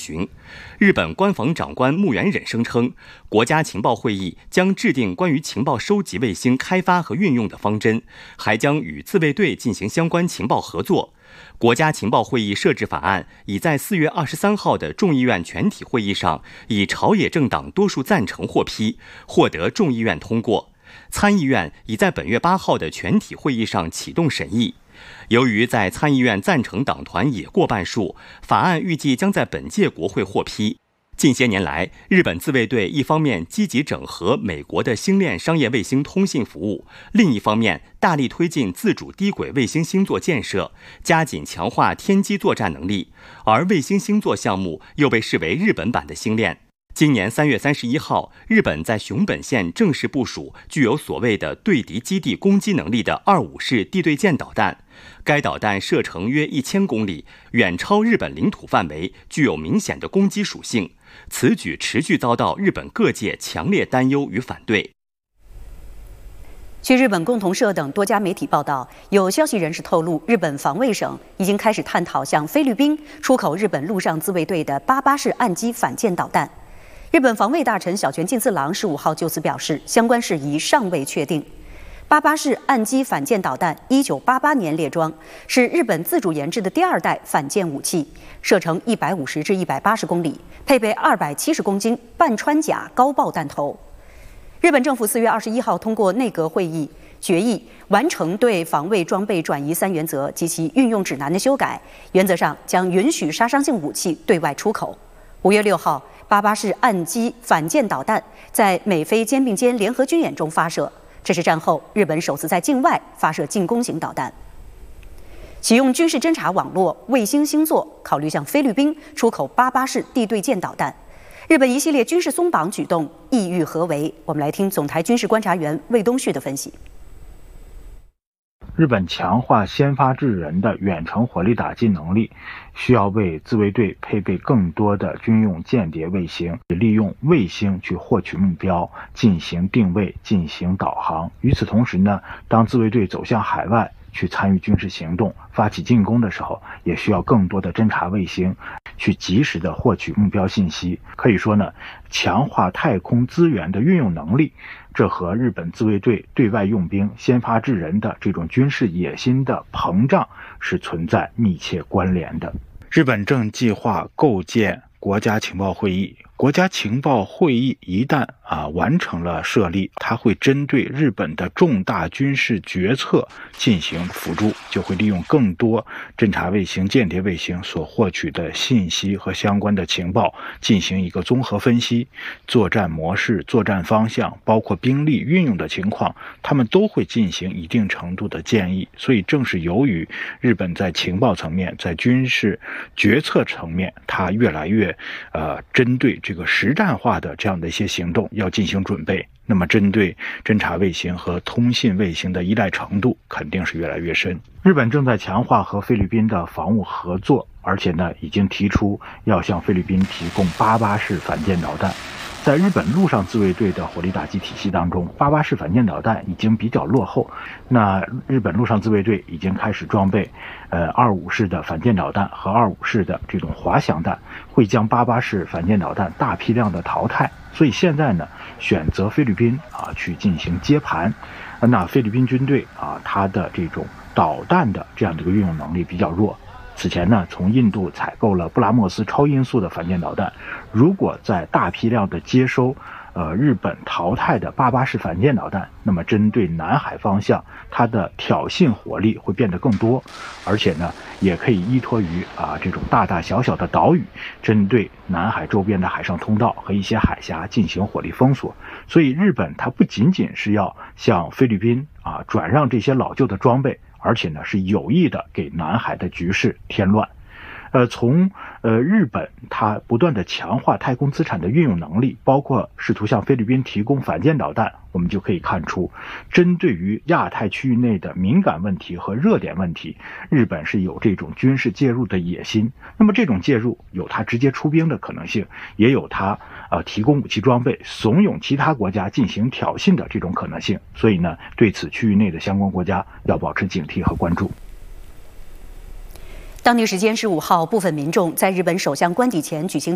旬。日本官房长官木原忍声称，国家情报会议将制定关于情报收集卫星开发和运用的方针，还将与自卫队进行相关情报合作。国家情报会议设置法案已在4月23号的众议院全体会议上以朝野政党多数赞成获批，获得众议院通过。参议院已在本月8号的全体会议上启动审议。由于在参议院赞成党团也过半数，法案预计将在本届国会获批。近些年来，日本自卫队一方面积极整合美国的星链商业卫星通信服务，另一方面大力推进自主低轨卫星星座建设，加紧强化天基作战能力，而卫星星座项目又被视为日本版的星链。今年3月31号，日本在熊本县正式部署具有所谓的对敌基地攻击能力的25式地对舰导弹。该导弹射程约1000公里，远超日本领土范围，具有明显的攻击属性。此举持续遭到日本各界强烈担忧与反对。 据日本共同社等多家媒体报道，有消息人士透露，日本防卫省已经开始探讨向菲律宾出口日本陆上自卫队的88式岸基反舰导弹。日本防卫大臣小泉进次郎15号就此表示，相关事宜尚未确定。88式岸基反舰导弹1988年列装，是日本自主研制的第2代反舰武器，射程150至180公里，配备270公斤半穿甲高爆弹头。日本政府4月21号通过内阁会议决议，完成对防卫装备转移3原则及其运用指南的修改，原则上将允许杀伤性武器对外出口。5月6号，88式岸基反舰导弹在美菲肩并肩联合军演中发射。这是战后日本首次在境外发射进攻型导弹。启用军事侦察网络卫星星座，考虑向菲律宾出口88式地对舰导弹。日本一系列军事松绑举动意欲何为？我们来听总台军事观察员魏东旭的分析。 日本强化先发制人的远程火力打击能力，需要为自卫队配备更多的军用间谍卫星，利用卫星去获取目标，进行定位，进行导航。与此同时呢，当自卫队走向海外去参与军事行动，发起进攻的时候，也需要更多的侦察卫星去及时的获取目标信息。可以说呢，强化太空资源的运用能力，这和日本自卫队对外用兵、先发制人的这种军事野心的膨胀是存在密切关联的。日本正计划构建国家情报会议。国家情报会议一旦完成了设立，它会针对日本的重大军事决策进行辅助，就会利用更多侦察卫星、间谍卫星所获取的信息和相关的情报进行一个综合分析，作战模式、作战方向，包括兵力运用的情况，他们都会进行一定程度的建议。所以正是由于日本在情报层面、在军事决策层面，它越来越针对这个实战化的这样的一些行动要进行准备，那么针对侦察卫星和通信卫星的依赖程度肯定是越来越深。日本正在强化和菲律宾的防务合作，而且呢已经提出要向菲律宾提供88式反舰导弹。在日本陆上自卫队的火力打击体系当中，88式反舰导弹已经比较落后。那日本陆上自卫队已经开始装备25式的反舰导弹和25式的这种滑翔弹，会将88式反舰导弹大批量的淘汰。所以现在呢，选择菲律宾去进行接盘。那菲律宾军队它的这种导弹的这样的一个运用能力比较弱。此前呢，从印度采购了布拉莫斯超音速的反舰导弹，如果在大批量的接收日本淘汰的88式反舰导弹，那么针对南海方向，它的挑衅火力会变得更多，而且呢，也可以依托于这种大大小小的岛屿，针对南海周边的海上通道和一些海峡进行火力封锁。所以日本它不仅仅是要向菲律宾转让这些老旧的装备，而且呢是有意的给南海的局势添乱。从日本它不断的强化太空资产的运用能力，包括试图向菲律宾提供反舰导弹，我们就可以看出，针对于亚太区域内的敏感问题和热点问题，日本是有这种军事介入的野心。那么这种介入有它直接出兵的可能性，也有它提供武器装备怂恿其他国家进行挑衅的这种可能性。所以呢，对此区域内的相关国家要保持警惕和关注。 当地时间15号，部分民众在日本首相官邸前举行